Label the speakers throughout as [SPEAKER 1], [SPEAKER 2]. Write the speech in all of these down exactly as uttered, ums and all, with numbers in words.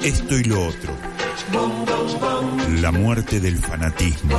[SPEAKER 1] esto y lo otro. La muerte del fanatismo.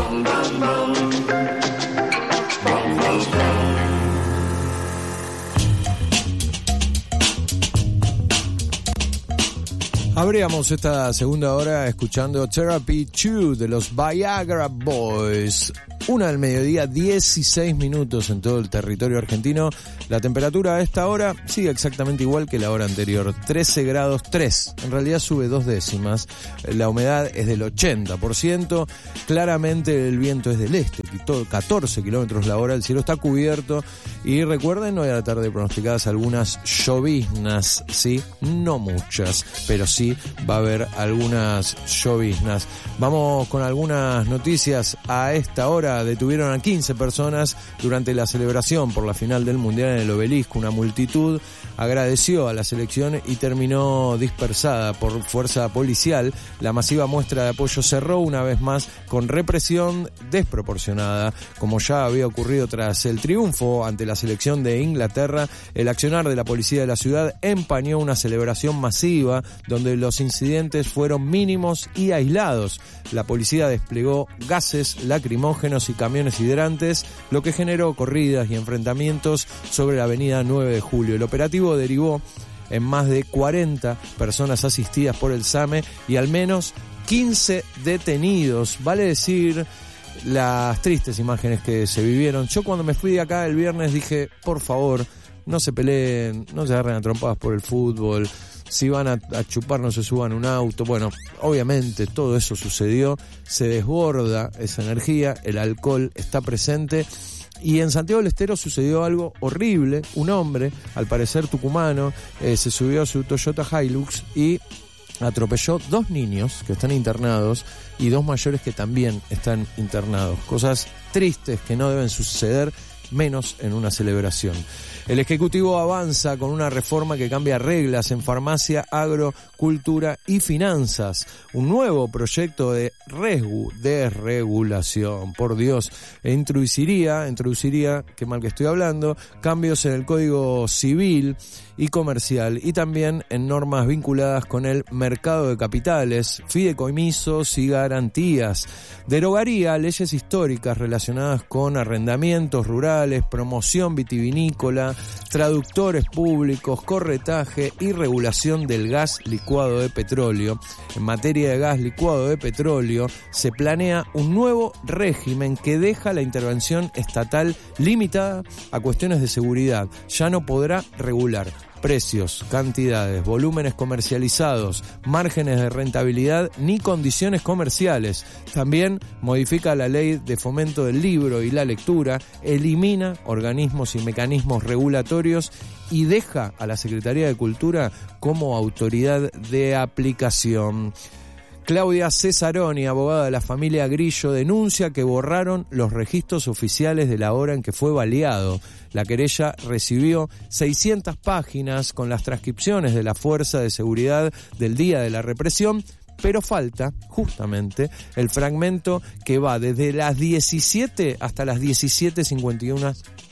[SPEAKER 2] Abríamos esta segunda hora escuchando Therapy dos de los Viagra Boys. Una del mediodía, dieciséis minutos en todo el territorio argentino. La temperatura a esta hora sigue exactamente igual que la hora anterior, trece grados tres. En realidad sube dos décimas. La humedad es del ochenta por ciento. Claramente el viento es del este, catorce kilómetros la hora. El cielo está cubierto. Y recuerden, hoy a la tarde pronosticadas algunas lloviznas, ¿sí? No muchas, pero sí va a haber algunas lloviznas. Vamos con algunas noticias a esta hora. Detuvieron a quince personas durante la celebración por la final del Mundial en el Obelisco. Una multitud agradeció a la selección y terminó dispersada por fuerza policial. La masiva muestra de apoyo cerró una vez más con represión desproporcionada. Como ya había ocurrido tras el triunfo ante la selección de Inglaterra, el accionar de la policía de la ciudad empañó una celebración masiva donde los incidentes fueron mínimos y aislados. La policía desplegó gases lacrimógenos y camiones hidrantes, lo que generó corridas y enfrentamientos sobre la avenida nueve de julio. El operativo derivó en más de cuarenta personas asistidas por el S A M E y al menos quince detenidos. Vale decir las tristes imágenes que se vivieron. Yo cuando me fui de acá el viernes dije, por favor, no se peleen, no se agarren a trompadas por el fútbol. Si van a, a chupar, no se suban a un auto. Bueno, obviamente todo eso sucedió, se desborda esa energía, el alcohol está presente. Y en Santiago del Estero sucedió algo horrible. Un hombre, al parecer tucumano, eh, se subió a su Toyota Hilux y atropelló dos niños que están internados y dos mayores que también están internados. Cosas tristes que no deben suceder, menos en una celebración. El Ejecutivo avanza con una reforma que cambia reglas en farmacia, agro, cultura y finanzas. Un nuevo proyecto de regu, desregulación, por Dios, e introduciría, introduciría, qué mal que estoy hablando, cambios en el Código Civil y Comercial y también en normas vinculadas con el mercado de capitales, fideicomisos y garantías. Derogaría leyes históricas relacionadas con arrendamientos rurales, promoción vitivinícola, traductores públicos, corretaje y regulación del gas licuado de petróleo. En materia de gas licuado de petróleo, se planea un nuevo régimen que deja la intervención estatal limitada a cuestiones de seguridad. Ya no podrá regular precios, cantidades, volúmenes comercializados, márgenes de rentabilidad ni condiciones comerciales. También modifica la ley de fomento del libro y la lectura, elimina organismos y mecanismos regulatorios y deja a la Secretaría de Cultura como autoridad de aplicación. Claudia Cesaroni, abogada de la familia Grillo, denuncia que borraron los registros oficiales de la hora en que fue baleado. La querella recibió seiscientas páginas con las transcripciones de la Fuerza de Seguridad del día de la represión, pero falta justamente el fragmento que va desde las diecisiete hasta las diecisiete cincuenta y una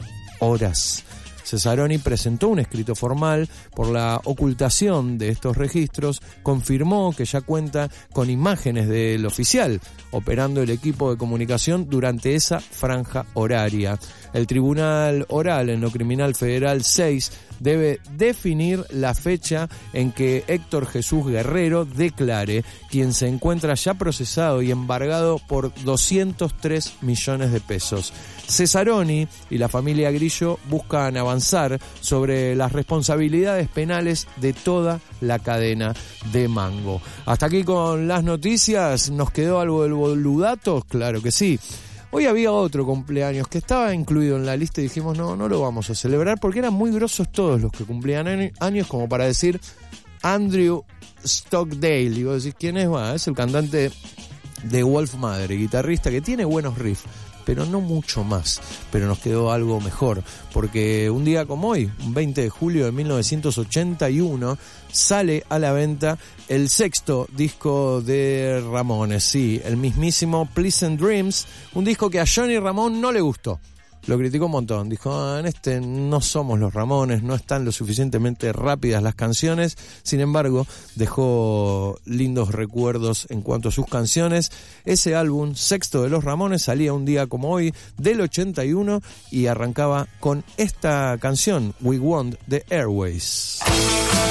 [SPEAKER 2] horas. Cesaroni presentó un escrito formal por la ocultación de estos registros, confirmó que ya cuenta con imágenes del oficial operando el equipo de comunicación durante esa franja horaria. El Tribunal Oral en lo Criminal Federal seis debe definir la fecha en que Héctor Jesús Guerrero declare, quien se encuentra ya procesado y embargado por doscientos tres millones de pesos. Cesaroni y la familia Grillo buscan avanzar sobre las responsabilidades penales de toda la cadena de Mango. Hasta aquí con las noticias. ¿Nos quedó algo del boludato? Claro que sí. Hoy había otro cumpleaños que estaba incluido en la lista y dijimos no, no lo vamos a celebrar porque eran muy grosos todos los que cumplían años, como para decir Andrew Stockdale. Y vos decís, ¿quién es? Bueno, es el cantante de Wolf Madre, guitarrista que tiene buenos riffs, pero no mucho más. Pero nos quedó algo mejor, porque un día como hoy, un veinte de julio de mil novecientos ochenta y uno, sale a la venta el sexto disco de Ramones, sí, el mismísimo Pleasant Dreams, un disco que a Johnny Ramón no le gustó. lo criticó un montón. Dijo, ah, en este no somos los Ramones, no están lo suficientemente rápidas las canciones. Sin embargo, dejó lindos recuerdos en cuanto a sus canciones. Ese álbum, sexto de los Ramones, salía un día como hoy, del ochenta y uno, y arrancaba con esta canción, We Want the Airways.